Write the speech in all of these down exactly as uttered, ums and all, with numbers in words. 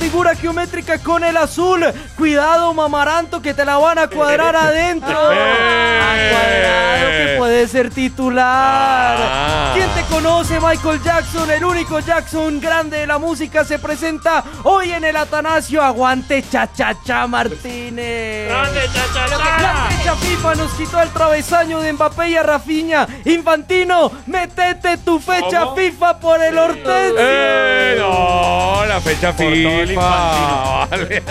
figura geométrica con el azul. Cuidado, Mamaranto, que te la van a cuadrar adentro. A Cuadrado, que puede ser titular. Ah. ¿Quién te conoce? Michael Jackson, el único Jackson grande de la música, se presenta hoy en el Atanasio. Aguante, Chachacha Martínez. ¡Grande, Chachacha! La fecha FIFA nos quitó el travesaño de Mbappé y a Rafinha. Infantino, metete tu fecha ¿Cómo? FIFA por el Hortensio. ¡Eh, no! La fecha Por todo el FIFA. Vale.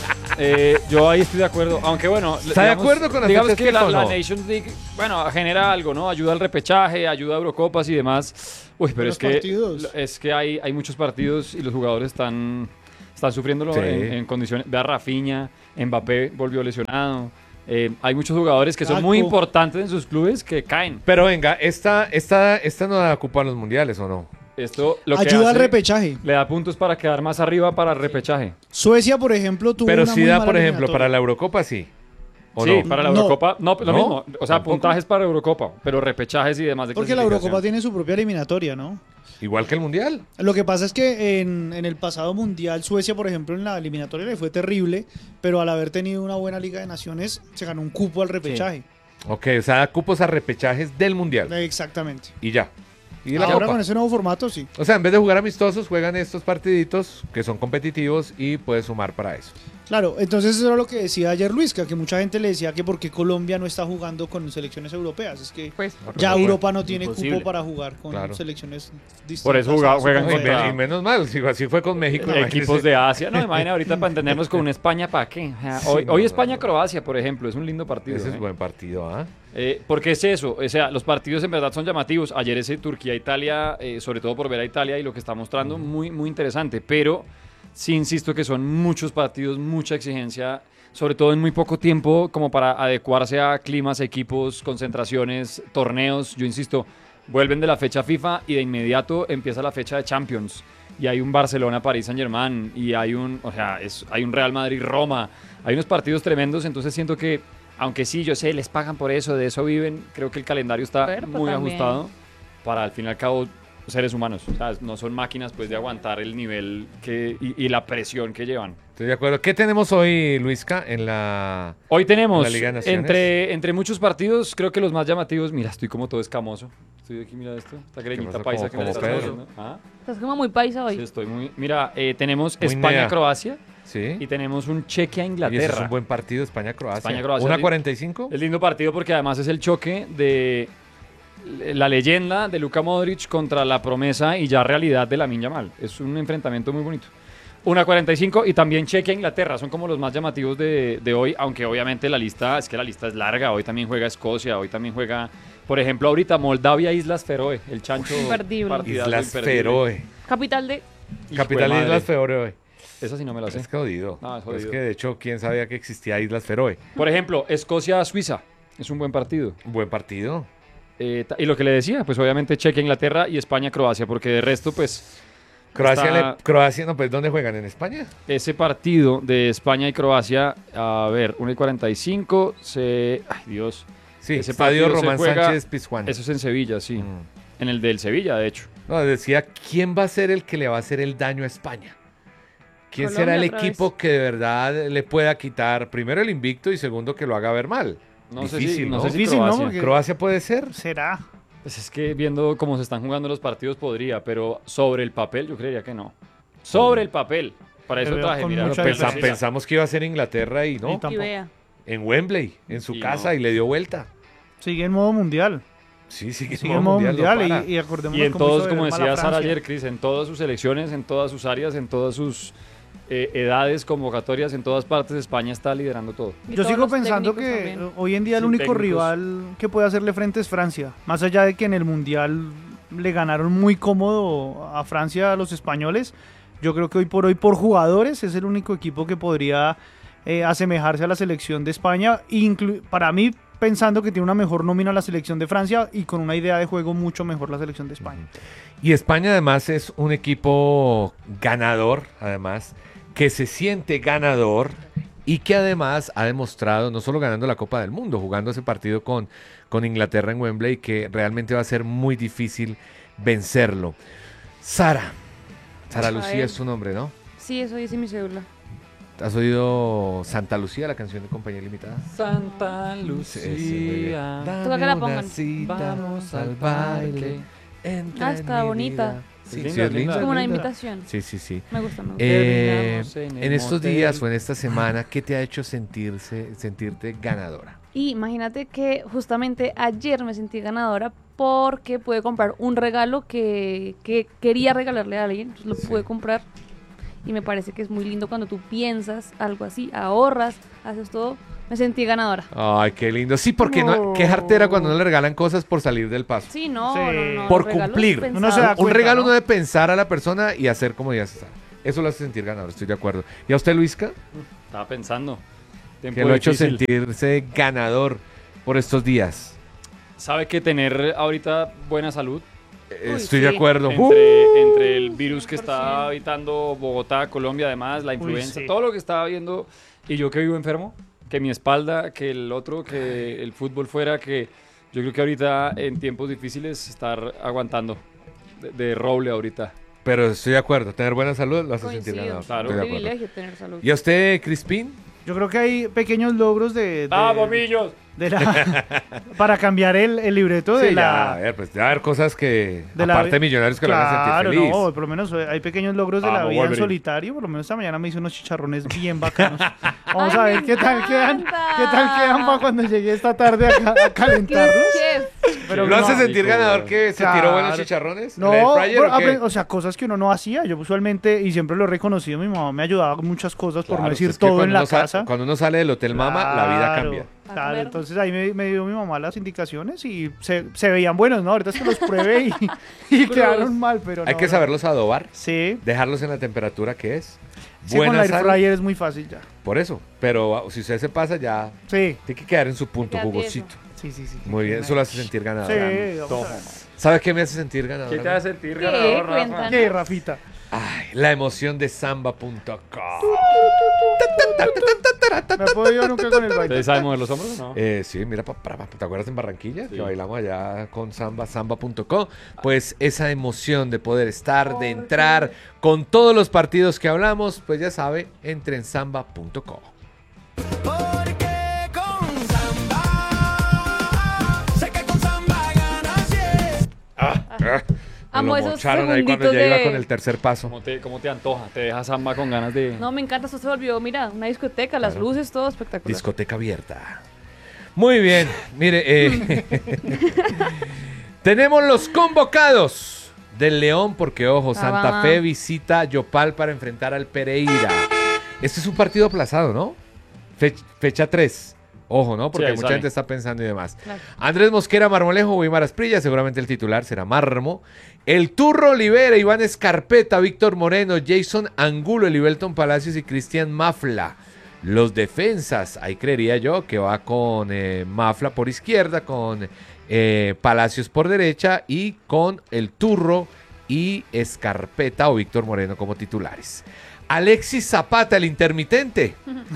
Eh, yo ahí estoy de acuerdo, aunque bueno, ¿Está de acuerdo con las digamos fechas que la, FIFA o la no? Nations League, bueno, genera algo, ¿no? Ayuda al repechaje, ayuda a Eurocopas y demás. Uy, pero Los es que partidos. es que hay, hay muchos partidos y los jugadores están están sufriéndolo Sí. en, en condiciones. Ve a Rafinha, Mbappé volvió lesionado. Eh, hay muchos jugadores que son Gakpo. muy importantes en sus clubes que caen. Pero venga, ¿esta, esta, esta no da ocupa los mundiales o no? Esto lo que Ayuda al hace, repechaje. le da puntos para quedar más arriba para el repechaje. Suecia, por ejemplo, tuvo Pero una sí muy da, mala por ejemplo, para eliminatoria. la Eurocopa sí. ¿O Sí, no? para la No. Eurocopa, no, lo ¿No? mismo. O sea, ¿Tampoco? puntajes para Eurocopa, pero repechajes y demás de Porque la clasificación. Eurocopa tiene su propia eliminatoria, ¿no? Igual que el mundial. Lo que pasa es que en, en el pasado mundial, Suecia, por ejemplo, en la eliminatoria le fue terrible, pero al haber tenido una buena Liga de Naciones, se ganó un cupo al repechaje. Ok, o sea, da cupos a repechajes del mundial. Exactamente. Y ya. Y la Ahora copa. con ese nuevo formato, sí. O sea, en vez de jugar amistosos, juegan estos partiditos que son competitivos y puedes sumar para eso. Claro, entonces eso era lo que decía ayer Luis, que, que mucha gente le decía que por qué Colombia no está jugando con selecciones europeas. Es que Pues, ya Bueno, Europa no tiene imposible. cupo para jugar con Claro. selecciones distintas. Por eso a juga- su juegan No, y, contra- me- y menos mal, si así fue con México. Equipos imagínese. de Asia. No, imagina ahorita para entendernos con una España, ¿para qué? O sea, Sí, hoy no, hoy no, España-Croacia, por ejemplo, es un lindo partido. Ese es ¿eh? buen partido, ¿ah? Eh, porque es eso, o sea, los partidos en verdad son llamativos. Ayer ese Turquía-Italia, eh, sobre todo por ver a Italia y lo que está mostrando, muy, muy interesante. Pero sí insisto que son muchos partidos, mucha exigencia, sobre todo en muy poco tiempo, como para adecuarse a climas, equipos, concentraciones, torneos. Yo insisto, vuelven de la fecha FIFA y de inmediato empieza la fecha de Champions. Y hay un Barcelona-París Saint-Germain, y hay un, o sea, es, hay un Real Madrid-Roma. Hay unos partidos tremendos, entonces siento que, aunque sí, yo sé, les pagan por eso, de eso viven, creo que el calendario está Cuerpo muy también. ajustado para, al fin y al cabo, seres humanos. O sea, no son máquinas pues de aguantar el nivel que, y, y la presión que llevan. Estoy de acuerdo. ¿Qué tenemos hoy, Luisca, en la... Hoy tenemos, La Liga de Naciones. entre, entre muchos partidos, creo que los más llamativos, mira, estoy como todo escamoso. Estoy aquí, mira esto, esta greñita pasa? paisa Como- que me como está Pedro. haciendo. ¿Ah? estás como muy paisa hoy. Sí, estoy muy... Mira, eh, tenemos Muy España-Croacia Sí. y tenemos un Y ese Chequia-Inglaterra. es un buen partido, España-Croacia. España-Croacia. ¿una cuarenta y cinco? Es lindo partido porque además es el choque de la leyenda de Luka Modric contra la promesa y ya realidad de Lamine Yamal. Es un enfrentamiento muy bonito. una cuarenta y cinco y también Chequia-Inglaterra son como los más llamativos de, de hoy, aunque obviamente la lista, es que la lista es larga. Hoy también juega Escocia, hoy también juega, por ejemplo, ahorita Moldavia-Islas Feroe, el chancho. Imperdible. partidazo Islas imperdible. Feroe. Capital de... Hijo Capital de de madre. Islas Feroe. Esa sí no me la sé. Es jodido. Ah, es Pues jodido. que de hecho, ¿quién sabía que existía Islas Feroe? Por ejemplo, Escocia-Suiza. Es un buen partido. Buen partido. Eh, ta- y lo que le decía, pues obviamente Chequia-Inglaterra y España-Croacia, porque de resto, pues... Croacia, Está- le- Croacia, no, pues ¿dónde juegan? ¿En España? Ese partido de España y Croacia, a ver, una y cuarenta y cinco, se... Ay, Dios. Sí, Ese Estadio partido se Román juega- Sánchez Pizjuán. Eso es en Sevilla, sí. Mm. En el del Sevilla, de hecho. No, decía, ¿quién va a ser el que le va a hacer el daño a España? ¿Quién Colombia será el otra equipo vez. que de verdad le pueda quitar, primero el invicto y segundo que lo haga ver mal? No Difícil, sé si, no ¿no? sé si Difícil, ¿no? Croacia. Porque- ¿Croacia puede ser? ¿Será? Pues es que viendo cómo se están jugando los partidos podría, pero sobre el papel yo creería que no. Sobre el papel. Para eso Pero traje, con mira. mucha Pensa- diferencia. pensamos que iba a ser Inglaterra y no. Y Y tampoco. vea. En Wembley, en su Y casa, no. y le dio vuelta. Sigue en modo mundial. Sí, sí, que Sigue en modo mundial, no para. y, y acordémonos Y en cómo todos, hizo como ver mal a decía Sara Francia. ayer, Cris, en todas sus selecciones, en todas sus áreas, en todas sus eh, edades, convocatorias, en todas partes, España está liderando todo. Y Yo todos sigo los pensando técnicos que también. hoy en día el Sí, único técnicos. rival que puede hacerle frente es Francia. Más allá de que en el Mundial le ganaron muy cómodo a Francia a los españoles, yo creo que hoy por hoy por jugadores es el único equipo que podría eh, asemejarse a la selección de España. Inclu- para mí, pensando que tiene una mejor nómina la selección de Francia y con una idea de juego mucho mejor la selección de España. Y España además es un equipo ganador, además, que se siente ganador y que además ha demostrado, no solo ganando la Copa del Mundo, jugando ese partido con, con Inglaterra en Wembley, que realmente va a ser muy difícil vencerlo. Sara, Sara A Lucía ver. es su nombre, ¿no? Sí, eso dice mi cédula. ¿Has oído Santa Lucía, la canción de Compañía Limitada? Santa Sí, sí, muy bien. Lucía. Toca que la pongan. Vamos al baile. Ah, está bonita. Sí, Es sí, linda, es linda. linda. Es como una linda. invitación. Sí, sí, sí. Me gusta, me gusta. Eh, Terminamos en el en estos motel. días o en esta semana, ¿qué te ha hecho sentirse, sentirte ganadora? Y imagínate que justamente ayer me sentí ganadora porque pude comprar un regalo que, que quería regalarle a alguien. Entonces lo Sí. pude comprar y me parece que es muy lindo cuando tú piensas algo así, ahorras, haces todo. Me sentí ganadora. Ay, qué lindo. Sí, porque no, qué jartera cuando no le regalan cosas por salir del paso. Sí, no, Sí. no, no. Por los regalos cumplir. pensados. Uno se da Un cuenta, regalo ¿no? uno debe pensar a la persona y hacer como diga César. Eso lo hace sentir ganador, estoy de acuerdo. ¿Y a usted, Luisca? Estaba pensando. Tiempo Que lo ha hecho difícil. sentirse ganador por estos días. ¿Sabe que tener ahorita buena salud? Eh, Uy, estoy sí. de acuerdo. Entre, ¡Uh! entre el virus que cien por ciento. está habitando Bogotá, Colombia, además, la influenza, sí. todo lo que estaba viendo, y yo que vivo enfermo, que mi espalda, que el otro, que el fútbol fuera, que yo creo que ahorita en tiempos difíciles estar aguantando de, de roble ahorita. Pero estoy de acuerdo. Tener buena salud lo hace sentir Coincido. ganador. Claro. Estoy Un de acuerdo. privilegio tener salud. ¿Y a usted, Crispín? Yo creo que hay pequeños logros de, de, ¡Vamos, millos! de la para cambiar el, el libreto de Sí, ya, la a ver, pues debe haber cosas que, de la aparte vi- de millonarios, que lo hagan Claro, sentir feliz. no, por lo menos eh, hay pequeños logros de la Vamos, vida en Wolverine. solitario. Por lo menos esta mañana me hice unos chicharrones bien bacanos. Vamos Ay, a ver me qué tal quedan, encanta. qué tal quedan para cuando llegue esta tarde a, ca- a calentarlos. Chef. Pero ¿Lo no, hace sentir rico, ganador güey. que se Claro. tiró buenos chicharrones? No, ¿En el air fryer por- o qué? apre- o sea, cosas que uno no hacía. Yo usualmente, y siempre lo he reconocido, mi mamá me ayudaba con muchas cosas, por no Claro, decir es que todo cuando en la uno sa- casa. Cuando uno sale del Hotel Mama, la vida Claro, cambia. A Claro, comer. entonces ahí me, me dio mi mamá las indicaciones y se, se veían buenos, ¿no? Ahorita es que los pruebe y, y quedaron mal, pero Hay no, que no. saberlos adobar, Sí, dejarlos en la temperatura que es. sí, con Buena la air sal, fryer es muy fácil ya. por eso. Pero ah, si usted se pasa, ya Sí, tiene que quedar en su punto, queda jugosito. sí, sí, sí. Muy bien, eso lo hace sentir ganador. Sí, vamos a ver. ¿Sabe qué me hace sentir ganador? ¿Qué te hace sentir ¿Qué? ganador, Rafa? Cuéntanos. ¿Qué, Rafita? Ay, la emoción de samba punto com. ¿Me puedo yo nunca con el baile? ¿Ustedes saben mover los hombros o no? Eh, sí, mira, pa- pa- pa- ¿te acuerdas en Barranquilla? Sí. Que bailamos allá con samba, samba punto com. Pues esa emoción de poder estar, de entrar con todos los partidos que hablamos, pues ya sabe, entre en samba punto com. Porque con samba, sé que con samba ganas yes. Me Amo lo esos mocharon ahí cuando segunditos ya iba de- con el tercer paso. ¿Cómo te, ¿Cómo te antoja? ¿Te deja samba con ganas de...? No, me encanta, esto se volvió, mira, una discoteca, las Claro. luces, todo espectacular. Discoteca abierta. Muy bien, mire, eh, tenemos los convocados del León, porque ojo, Ah, Santa va. Fe visita Yopal para enfrentar al Pereira. Este es un partido aplazado, ¿no? Fe- fecha tres. Ojo, ¿no? Porque ahí mucha sale. gente está pensando y demás. Claro. Andrés Mosquera, Marmolejo, Guimar Asprilla, seguramente el titular será Marmo. El Turro Olivera, Iván Escarpeta, Víctor Moreno, Jason Angulo, Elibelton Palacios y Cristian Mafla. Los defensas, ahí creería yo que va con eh, Mafla por izquierda, con eh, Palacios por derecha y con el Turro y Escarpeta o Víctor Moreno como titulares. Alexis Zapata, el intermitente.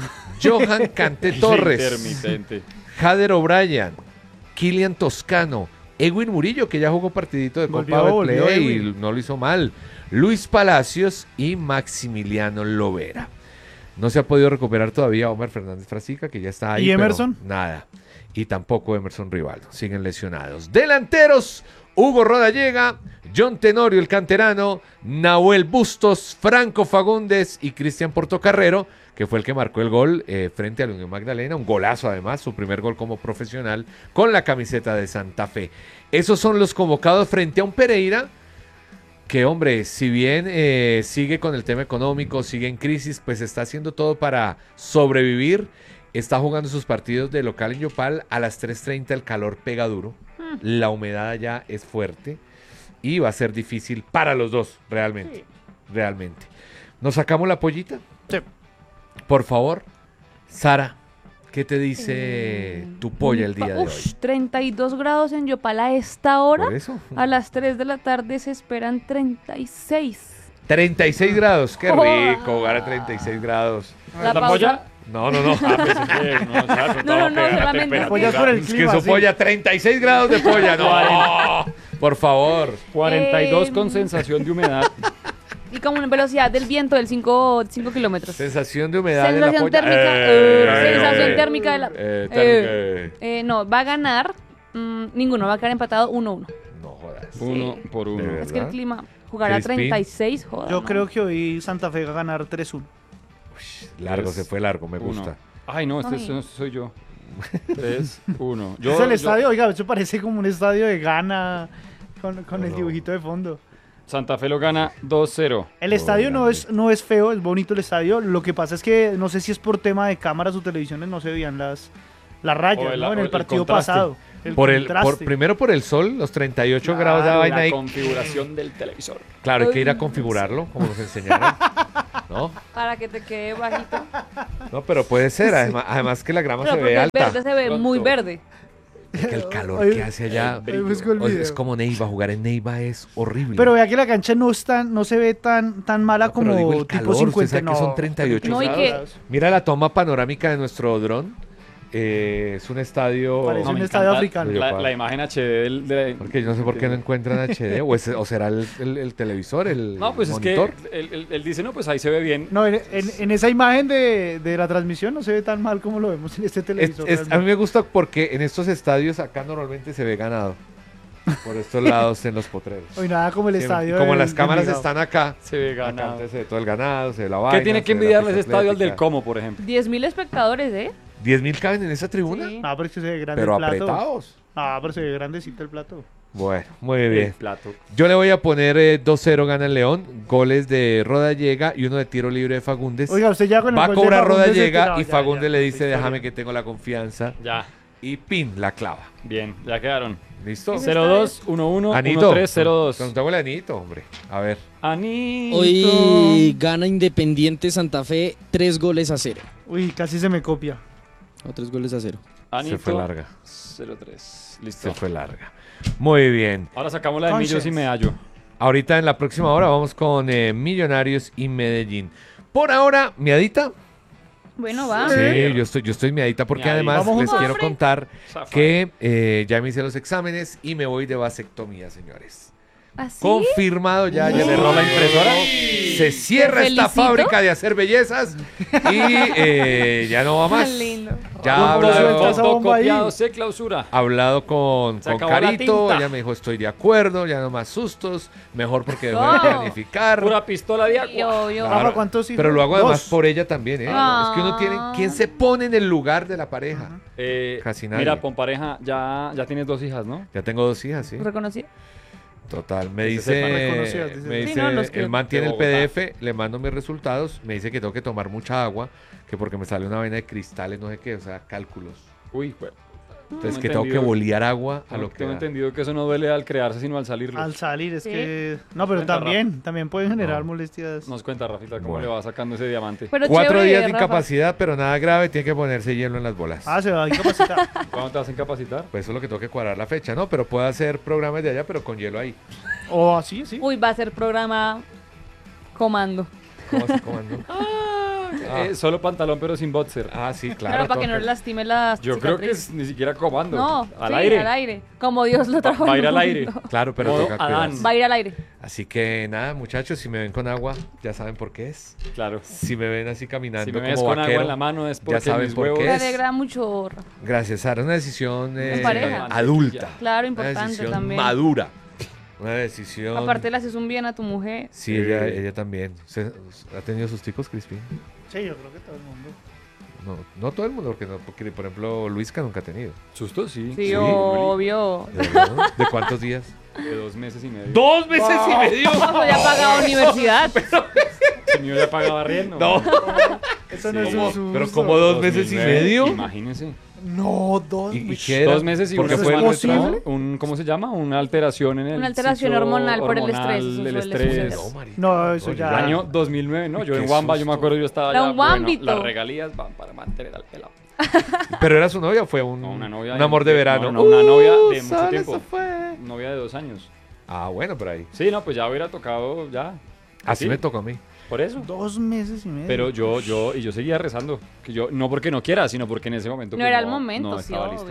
Johan Canté Torres. Intermitente. Jader O'Brien, Kilian Toscano, Edwin Murillo, que ya jugó partidito de Volvió, Copa volvió Betplay y Edwin. no lo hizo mal. Luis Palacios y Maximiliano Lovera. No se ha podido recuperar todavía Omar Fernández Frasica, que ya está ahí. ¿Y pero Emerson? Nada. Y tampoco Emerson Rivaldo. Siguen lesionados. Delanteros, Hugo Rodallega, John Tenorio, el canterano, Nahuel Bustos, Franco Fagundes y Cristian Portocarrero, que fue el que marcó el gol eh, frente a la Unión Magdalena. Un golazo además, su primer gol como profesional con la camiseta de Santa Fe. Esos son los convocados frente a un Pereira que, hombre, si bien eh, sigue con el tema económico, sigue en crisis, pues está haciendo todo para sobrevivir. Está jugando sus partidos de local en Yopal a las tres treinta, el calor pega duro, la humedad ya es fuerte y va a ser difícil para los dos, realmente, realmente. ¿Nos sacamos la pollita? Sí. Por favor, Sara, ¿qué te dice Eh, tu polla el día de Ush, hoy? treinta y dos grados en Yopal a esta hora. Por eso. A las tres de la tarde se esperan treinta y seis. treinta y seis grados, qué Oh. rico jugar a treinta y seis grados. La ¿La pausa. polla? No, no, no. Ah, pensé que no, claro, No, estaba no, no, pegada la solamente temperatura. Pollas por el Es que clima, su sí. polla, treinta y seis grados de polla, no. Por favor. cuarenta y dos Em. con sensación de humedad. Y como una velocidad del viento del cinco kilómetros. Sensación de humedad en la Sensación polla. térmica. Eh, eh, eh, sensación eh, térmica de la. eh, eh, térmica. eh, no, va a ganar. mm, ninguno, va a quedar empatado uno uno. No jodas. Uno por De uno. verdad. Es que el clima jugará Crispín. treinta y seis, joder. Yo ¿no? creo que hoy Santa Fe va a ganar tres uno. Largo, Tres, se fue largo, me uno. gusta. Ay, no, este Ay. es- soy yo. tres, uno. Yo, Es el yo- estadio, oiga, eso parece como un estadio de Ghana con, con el No. dibujito de fondo. Santa Fe lo gana dos cero. El estadio no grande. es, no es feo, es bonito el estadio. Lo que pasa es que no sé si es por tema de cámaras o televisiones, no se veían las, las rayas, O el- ¿no? En o el el partido contraste. pasado. El Por el, contraste. por, primero por el sol, los treinta y ocho grados de Claro, vaina La ahí. configuración del televisor. Claro, hay que ir a configurarlo, como nos enseñaron. ¿No? Para que te quede bajito. No, pero puede ser. Además, además que la grama Pero se porque ve el alta. verde se ve Pronto. muy verde. Es que el calor Oye, que hace allá. Ahí busco el o- video. Es como Neiva, jugar en Neiva es horrible. Pero vea que la cancha no está, no se ve tan, tan mala No, pero como digo el tipo calor, usted cincuenta. sabe que son treinta y ocho No, y que- grados. Mira la toma panorámica de nuestro dron. Eh, es un estadio. Parece No, un me estadio encanta africano. La, la imagen H D del... de- Porque yo no sé por qué no encuentran H D. O, es- o será el, el- el televisor, el No, pues monitor. es que él, él- él dice, no, pues ahí se ve bien. No, en, en- en esa imagen de, de la transmisión no se ve tan mal como lo vemos en este Es- televisor. es- a mí realmente. me gusta porque en estos estadios acá normalmente se ve ganado. Por estos lados en los potreros. Hoy nada como el Sí, estadio. como del- las del cámaras Envigado. están acá. Se ve Acá ganado. antes se ve todo el ganado, se ve la vaina. ¿Qué tiene que se ve la envidiarle ese pista estadio al del atlética. Como, por ejemplo? diez mil espectadores, ¿eh? ¿diez mil caben en esa tribuna? Sí. Ah, pero es que se ve grande Pero el plato. apretados. Ah, pero se ve grandecito el plato. Bueno, muy El bien. plato. Yo le voy a poner eh, dos cero gana el León, goles de Rodallega y uno de tiro libre de Fagundes. Oiga, usted ya con el Va a gol de cobrar Fagundes se Rodallega tiraba, y ya, Fagundes ya, le dice, historia. déjame que tengo la confianza. Ya, Y pin, la clava. bien, ya quedaron. ¿Listo? Ese cero dos, uno uno, Anito. uno tres, cero dos. Preguntémosle a Anito, hombre. A ver. Anito. Hoy gana Independiente Santa Fe tres goles a cero. Uy, casi se me copia. O tres goles a cero. Anito. Se fue larga. cero tres. Se Listo. fue larga. Muy bien. Ahora sacamos la de Entonces. Millos y Medallo. Ahorita en la próxima hora vamos con eh, Millonarios y Medellín. Por ahora, miadita. Bueno, va. Sí, yo estoy, yo estoy miadita porque Miadita. además Vamos les juntos. quiero Hombre. contar Zafa. que eh, ya me hice los exámenes y me voy de vasectomía, señores. ¿Así? Confirmado ya, ya le erró la impresora. Se cierra Te esta felicito. fábrica de hacer bellezas y eh, ya no va más. Tan lindo. Ya ¿Cómo ha suelta hablado, esa bomba ahí? Fotocopiado, se clausura. hablado con, Se con acabó la Carito, tinta. ella me dijo estoy de acuerdo, ya no más sustos, mejor porque dejó de No. planificar. Pura pistola de Y agua. obvio. Claro, Rafa, ¿cuántos hijos? pero lo hago además Dos. por ella también, ¿eh? Ah. Es que uno tiene, ¿quién se pone en el lugar de la pareja? Eh, Casi nadie. Mira, con pareja, ya, ya tienes dos hijas, ¿no? Ya tengo dos hijas, ¿sí? ¿Reconocí? Total, me Ese sepa dice, reconocidas, dice. me Sí, dice, no, los que- el man tiene de el P D Bogotá. F, le mando mis resultados, me dice que tengo que tomar mucha agua, que porque me sale una vaina de cristales, no sé qué, o sea, cálculos. Uy, güey. Entonces Tengo que tengo que entendido- bolear agua a lo que Tengo da. entendido que eso no duele al crearse, sino al salir. Al salir, es Sí. que. No, pero Cuenta, también, también pueden generar No. molestias. Nos cuenta, Rafita, cómo Bueno. le va sacando ese diamante. Pero Cuatro chévere, días de Rafa. incapacidad, pero nada grave, tiene que ponerse hielo en las bolas. Ah, se va a incapacitar. ¿Cuándo te vas a incapacitar? Pues eso es lo que tengo que cuadrar la fecha, ¿no? Pero puedo hacer programas de allá, pero con hielo ahí. O así, sí. Uy, va a ser programa comando. ¿Cómo se comando? Ah. Eh, solo pantalón, pero sin boxer. Ah, sí, Claro, claro. para que no toca. le lastime las Yo creo que es ni siquiera comando. No, al sí, aire. al aire. Como Dios lo trajo Va a al ir al aire. mundo. Claro, pero Modo toca Adán. cuidarse. Va a ir al aire. Así que nada, muchachos, si me ven con agua, ya saben por qué es. Claro. Si me ven así caminando Si me ves como con vaquero, agua en la mano es porque saben mis por huevos... qué Me es. alegra mucho, Rafa. Gracias, Sara. Una decisión eh, pareja. adulta. Claro, Una importante decisión también. madura. Una decisión... Aparte le haces un bien a tu mujer. Sí, ella, ella también. ¿Se- ¿Ha tenido sus ticos, Crispin? Sí, yo creo que todo el mundo. No, no todo el mundo, porque, no, porque por ejemplo, Luisca nunca ha tenido. ¿Susto? Sí. Sí, Sí, obvio. ¿De, verdad? ¿De cuántos días? De dos meses y medio. ¡Dos meses y medio! Ojo, ya pagado universidad. El mío ya pagaba riendo. No, Eso no Sí. es un susto. pero como dos meses y mil nueve, medio. Imagínese. No, dos. ¿Y, y uy, qué era? Dos meses y ¿Por qué una fue el semana posible? retraso? un ¿Cómo se llama? Una alteración en el Una alteración ciclo hormonal por el hormonal estrés, eso del suele estrés. suceder. marica. No, eso Oye, ya- El año dos mil nueve, ¿no? Yo Qué en Wamba, yo susto. me acuerdo, yo estaba Era ya, un bueno, Wambito. las regalías van para mantener al pelado. ¿Pero era su novia o fue un, No, una novia. un amor de verano? No, no, una novia de Uh, mucho sale, tiempo. se fue. Novia de dos años. Ah, bueno, por ahí. Sí, no, pues ya hubiera tocado ya. Así Sí. me tocó a mí. Por eso. Dos meses y medio. Pero yo, yo, y yo seguía rezando. Que yo, no porque no quiera, sino porque en ese momento. No pues, era el momento, no sí, estaba obvio. listo.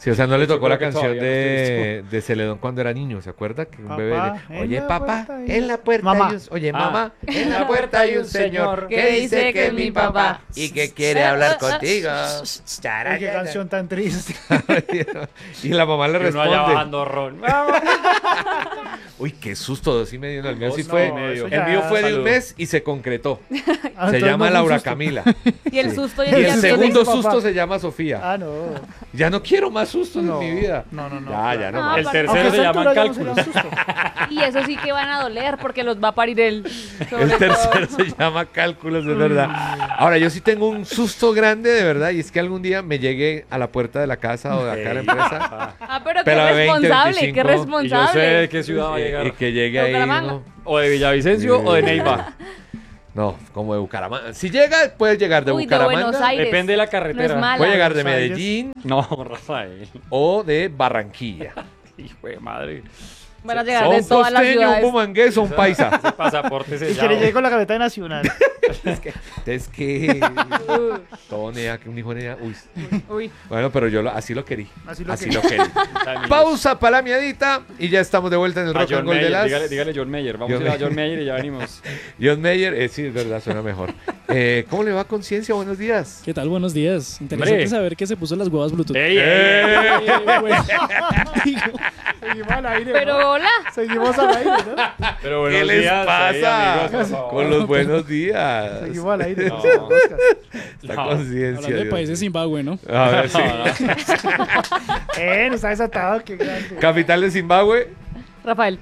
Sí, o sea, no le Yo tocó la creo que canción todavía no de, de Celedón cuando era niño, ¿se acuerda? Que un Papá, bebé en le, oye la papá, puerta hay- en la puerta Mamá. hay un, oye Ah. mamá, en la puerta hay un señor que dice que es mi papá y que quiere hablar contigo. Ay, qué canción tan triste. Y la mamá le Que uno allá responde, bajando ron. uy, qué susto, dos y medio, no, el mío Dos sí no, fue, medio. el mío fue de un Salud. mes y se concretó. Ah, Se entonces llama no fue un Laura susto. Camila. Y el susto Y ya el tiene- segundo papá. susto se llama Sofía. Ah, no. Ya no quiero más sustos No, en mi vida. no, no, no, Ya, ya claro. no No, más. El Aunque tercero Aunque a se esta llaman altura ya no sería cálculos. un susto. Y eso sí que van a doler porque los va a parir él. sobre El todo. tercero se llama cálculos, es verdad. Ahora, yo sí tengo un susto grande, de verdad, y es que algún día me llegué a la puerta de la casa o de acá a la empresa Ah, pero qué Pero de veinte, responsable, veinticinco, qué Y yo sé de responsable. qué ciudad va a y, y llegar. que llegue ahí. Bucaramanga. No, O de Villavicencio o de Neiva. no, como de Bucaramanga. Si llega, puede llegar de Uy, de Bucaramanga, Buenos Aires. Depende de la No es carretera. mala. puede llegar de Buenos Aires. Medellín No, Rafael. o de Barranquilla. Hijo de madre. Van a llegar Son de todas las costeño, un ciudades. bumangués o un paisa. Ese pasaporte Y se que le llama. llegue con la cabeta de Nacional. Es que... Todo nea, que un hijo nea. Uy. Uy. Bueno, pero yo lo- así lo querí. Así lo Así querí. lo querí. Pausa para la miadita y ya estamos de vuelta en el A Rock and John Roll de Mayer, las... dígale, dígale John Mayer. Vamos John a ir a Mayer. John Mayer y ya venimos. John Mayer, eh, sí, es verdad, suena mejor. Eh, ¿Cómo le va Conciencia? Buenos días. ¿Qué tal? Buenos días. Interesante Hombre. saber que se puso las huevas Bluetooth. ¡Ey, ey, ey! Eh, bueno, digo, Seguimos al aire. Pero ¿no? hola. Seguimos al aire, ¿no? Pero buenos ¿Qué les días, pasa sí, amigos, por favor. con los buenos días? Seguimos al aire. No. ¿no? La No. conciencia. hablando de Dios países mío. Zimbabue, ¿no? A ver, sí. No, no. Eh, no está desatado, qué grande. Capital de Zimbabue. Rafael.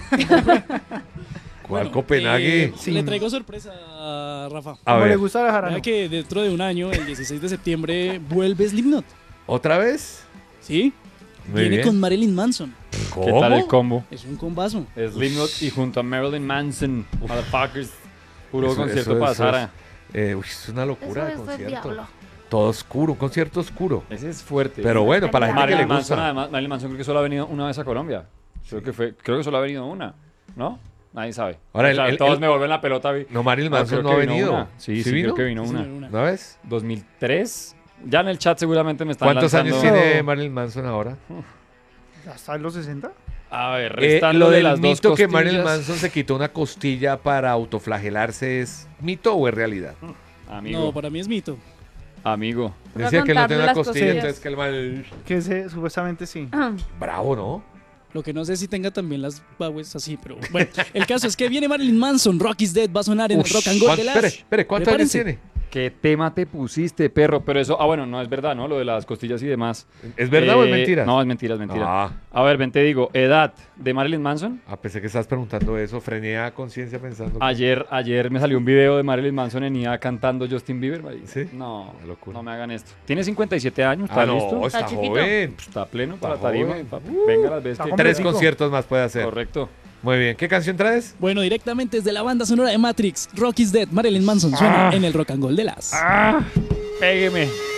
¿Cuál Bueno, Copenhague? eh, Sí. Le traigo sorpresa a Rafa. A Como le ver, gusta a Vea Jarano. que dentro de un año, el dieciséis de septiembre, vuelve Slipknot. ¿otra vez? ¿Sí? Muy Viene bien. con Marilyn Manson. ¿Cómo? ¿Qué tal el combo? Es un combazo. Slipknot y junto a Marilyn Manson. Motherfuckers. Puro Eso- concierto eso- para eso Sara. es, eh, uy, es una locura de Eso es del concierto. diablo. Todo oscuro, un concierto oscuro. Ese es fuerte. Pero bueno, para la gente que le Marilyn Manson, gusta. además, Marilyn Manson creo que solo ha venido una vez a Colombia. Creo que fue, creo que solo ha venido una, ¿no? Nadie sabe. Ahora, el- O sea, el- todos el- me vuelven la pelota. vi- No, Marilyn No, Manson creo no ha que vino venido. una. Sí, sí, vino? creo que vino Sí, una. señor, una. ¿Una vez? dos mil tres. Ya en el chat seguramente me están ¿Cuántos lanzando... años tiene Marilyn Manson ahora? ¿Hasta en los sesenta? A ver, Eh, restando lo de del las dos mito que Marilyn costillas. Manson se quitó una costilla para autoflagelarse, ¿es mito o es realidad? Amigo, No, para mí es mito. amigo. Voy a Decía que no contarle tenía una las costilla, costillas. entonces que el mal... Que se, supuestamente sí. Bravo, ¿no? Lo que no sé si tenga también las bagues así, pero bueno. El caso es que viene Marilyn Manson. Rock is Dead va a sonar en el Ush, Rock and Roll ¿cuán- de las... Espere, espere, ¿cuántos años Prepárense. tiene? ¿Qué tema te pusiste, perro? Pero eso, ah, bueno, no es verdad, ¿no? Lo de las costillas y demás. ¿Es verdad o es Eh, mentira? No, es mentira, es mentira. Ah, A ver, ven, te digo, edad de Marilyn Manson. ah, pensé que estabas preguntando eso, frené a conciencia pensando. que- Ayer, ayer me salió un video de Marilyn Manson en I A cantando Justin Bieber, marica. ¿Sí? No, Qué locura. no me hagan esto. Tiene cincuenta y siete años, ¿está Ah, no, listo? está, Está chiquito. joven. Está pleno para Está tarima. joven. papi. Venga las veces está que... joven. Tres Hombre, conciertos más puede hacer. Correcto. Muy bien. ¿Qué canción traes? Bueno, directamente desde la banda sonora de Matrix, Rock is Dead, Marilyn Manson suena en el Rock and Roll de las... ¡Ah! Pégueme.